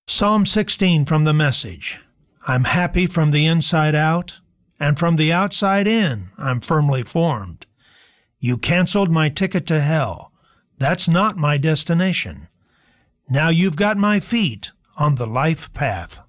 Psalm 16 from the Message. I'm happy from the inside out, and from the outside in I'm firmly formed. You canceled my ticket to hell. That's not my destination. Now you've got my feet on the life path.